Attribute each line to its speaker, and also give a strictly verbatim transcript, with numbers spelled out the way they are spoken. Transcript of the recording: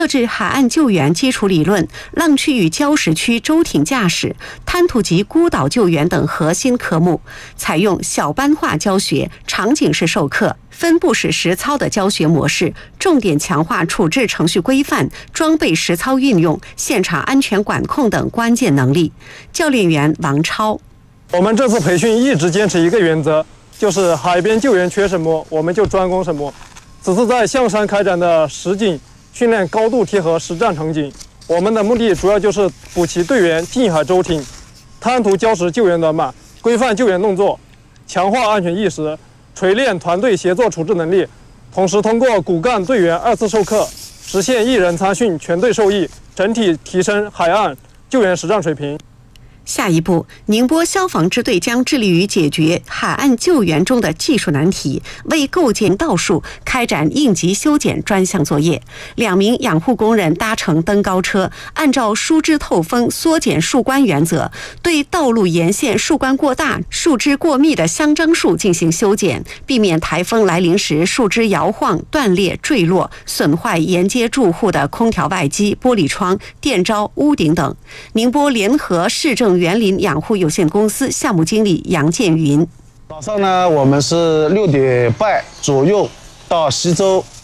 Speaker 1: 设置海岸救援基础理论、浪区与礁石区舟艇驾驶、滩涂及孤岛救援等核心科目，采用小班化教学、场景式授课、分布式实操的教学模式，重点强化处置程序规范、装备实操运用、现场安全管控等关键能力。教练员王超：
Speaker 2: 我们这次培训一直坚持一个原则，就是海边救援缺什么，我们就专攻什么。此次在象山开展的实景训练高度贴合实战场景，我们的目的主要就是补齐队员近海舟艇、滩涂礁石救援短板，规范救援动作，强化安全意识，锤炼团队协作处置能力。同时，通过骨干队员二次授课，实现一人参训、全队受益，整体提升海岸救援实战水平。
Speaker 1: 下一步，宁波消防支队将致力于解决海岸救援中的技术难题，为构建道树开展应急修剪专项作业。两名养护工人搭乘登高车，按照疏枝透风、缩减树冠原则，对道路沿线树冠过大、树枝过密的香樟树进行修剪，避免台风来临时树枝摇晃、断裂、坠落，损坏沿街住户的空调外机、玻璃窗、电招、屋顶等。宁波联合市政园林养护有限公司项目经理杨建云：
Speaker 3: 早上呢，我们是六点半左右到西洲